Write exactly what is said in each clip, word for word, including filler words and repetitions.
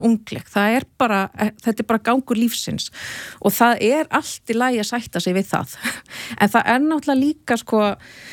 ungleg, það er bara, þetta er bara gangur lífsins og það er allt í lagi að sætta sig við það en það er náttúrulega líka sko,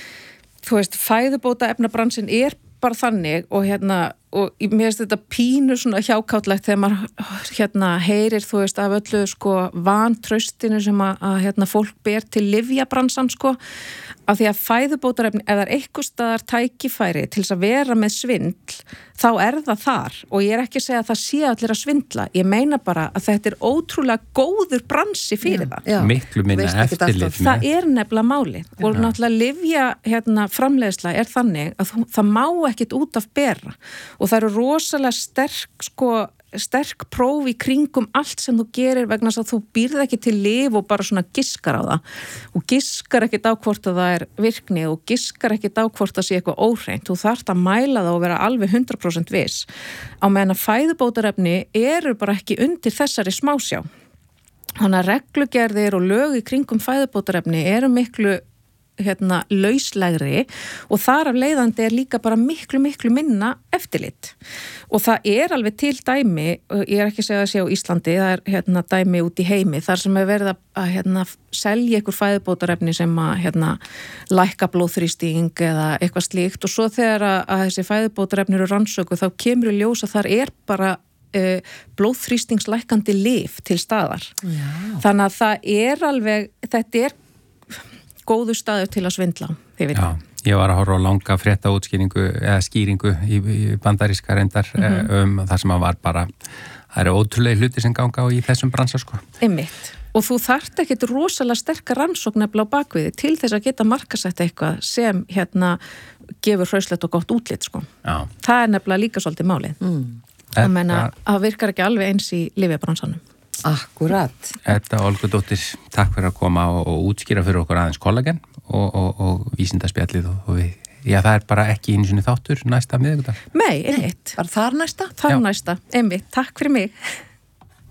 þú veist, fæðubóta efnabransin er bara þannig og hérna og mér finnst þetta pínu svona hjákátlegt þegar maður hérna heyrir þú veist af öllu sko vantraustinu sem að, að hérna fólk ber til lyfjabransan sko af því að fæðubótarefni eða eitthvað staðar tækifæri til þess að vera með svindl þá er það þar og ég er ekki að segja að það sé allir að svindla, ég meina bara að þetta er ótrúlega góður bransi fyrir já, það. Já. Miklu minna eftirlit. Það er nefnilega máli já. Og náttúrulega lyfja hérna framleiðsla er þannig að þú, það má ekkit út af bera og það eru rosalega sterk sko sterk próf í kringum allt sem þú gerir vegna þess að þú býrð ekki til lyf og bara svona giskar á það og giskar ekkit á hvort að það er virkni og giskar ekkit á hvort að sé eitthvað óhreint, þú þarft að mæla það og vera alveg hundrað prósent viss á meðan að fæðubótarefni eru bara ekki undir þessari smásjá þannig að reglugerðir og lög í kringum fæðubótarefni eru miklu hérna lauslegri og þar af leiðandi er líka bara miklu miklu minna eftirlit og það er alveg til dæmi, ég er ekki að segja að sé á Íslandi, það er hérna dæmi út í heimi þar sem er verið að hérna selja ykkur fæðubótarefni sem að hérna lækka blóðþrýsting eða eitthvað slíkt og svo þegar að, að þessi fæðubótarefni eru rannsöku þá kemur í ljós að þar er bara uh, blóðþrýstingslækkandi lyf til staðar. Já. Þannig að það er alveg, þetta er góðu staður til að svindla. Já, ég var að horfa á langa frétta útskýringu eða skýringu í, í bandaríska reyndar mm-hmm. um það sem að var bara, það eru ótrúlega hluti sem ganga á í þessum bransa sko. Einmitt. Og þú þarft ekkit rosalega sterkar rannsókn nefnilega á bakviði til þess að geta markasett eitthvað sem hérna gefur hraustlegt og gott útlit sko. Já. Það er nefnilega líka svolítið málið. Mm. Það menna að það virkar ekki alveg eins í lyfjabransanum. Akkurat. Edda Olgudóttir, takk fyrir að koma og, og útskýra fyrir okkur aðeins kollagen og, og, og vísindaspjallið og, og við, já það er bara ekki einu sinni þáttur næsta miðvikudag. Nei, einmitt. Var þar næsta? Þar já. Næsta, einmitt. Takk fyrir mig.